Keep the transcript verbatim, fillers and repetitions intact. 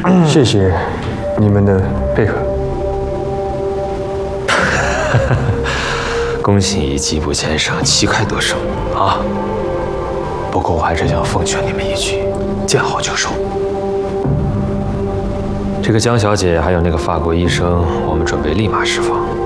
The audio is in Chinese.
谢谢你们的配合。 恭喜你击步前胜，旗开得胜啊！不过我还是想奉劝你们一句：见好就收。这个江小姐还有那个法国医生，我们准备立马释放。